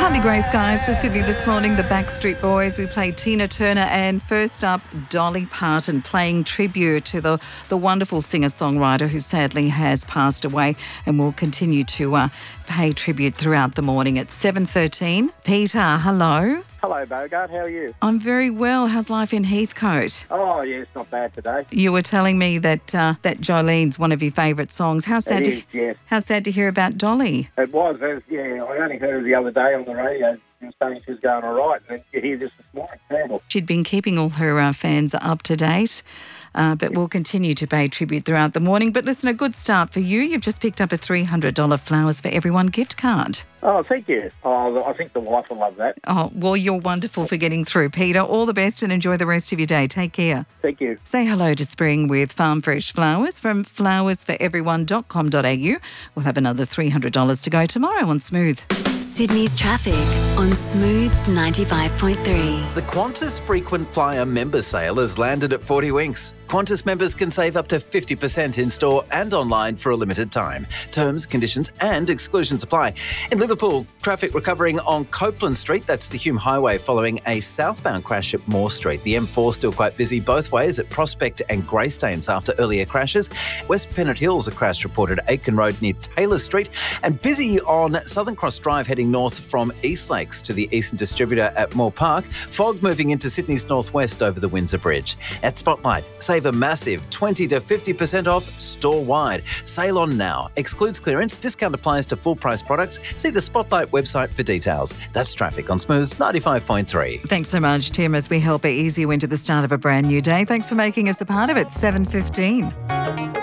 Partly grey skies for Sydney this morning. The Backstreet Boys. We played Tina Turner, and first up, Dolly Parton playing tribute to the wonderful singer-songwriter who sadly has passed away, and will continue to pay tribute throughout the morning at 7:13. Peter, hello. Hello, Bogart. How are you? I'm very well. How's life in Heathcote? Oh, yeah, it's not bad today. You were telling me that that Jolene's one of your favourite songs. How sad Yes. How sad to hear about Dolly. It was. Yeah, I only heard her the other day on the radio. She was saying she was going all right, and then you hear this morning. Terrible. She'd been keeping all her fans up to date, but we'll continue to pay tribute throughout the morning. But listen, a good start for you. You've just picked up a $300 Flowers for Everyone gift card. Oh, thank you. Oh, I think the wife will love that. Oh, well, you're wonderful for getting through, Peter. All the best and enjoy the rest of your day. Take care. Thank you. Say hello to spring with Farm Fresh Flowers from flowersforeveryone.com.au. We'll have another $300 to go tomorrow on Smooth. Sydney's traffic on Smooth 95.3. The Qantas Frequent Flyer member sale has landed at 40 Winks. Qantas members can save up to 50% in store and online for a limited time. Terms, conditions and exclusions apply. In Liverpool, traffic recovering on Copeland Street, that's the Hume Highway, following a southbound crash at Moore Street. The M4 still quite busy both ways at Prospect and Greystanes after earlier crashes. West Pennant Hills, a crash reported at Aitken Road near Taylor Street. And busy on Southern Cross Drive heading north from East Lakes to the Eastern Distributor at Moore Park. Fog moving into Sydney's northwest over the Windsor Bridge. At Spotlight, save a massive 20 to 50% off store-wide. Sale on now. Excludes clearance. Discount applies to full-price products. See the Spotlight website for details. That's traffic on Smooth 95.3. Thanks so much, Tim, as we help ease you into the start of a brand new day. Thanks for making us a part of it. 7:15.